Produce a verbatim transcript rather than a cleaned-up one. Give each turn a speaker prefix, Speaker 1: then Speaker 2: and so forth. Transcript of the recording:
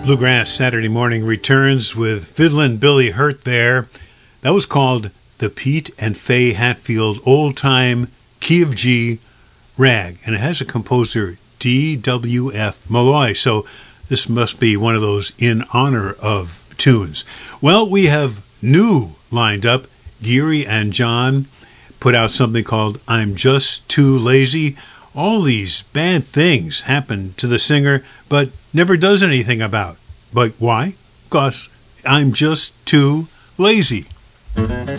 Speaker 1: Bluegrass Saturday Morning returns with Fiddlin' Billy Hurt there. That was called the Pete and Fay Hatfield Old Time Key of G Rag, and it has a composer D W F Malloy, so this must be one of those in honor of tunes. Well, we have new lined up. Geary and John put out something called I'm Just Too Lazy. All these bad things happen to the singer, but never does anything about. But why? Because I'm just too lazy.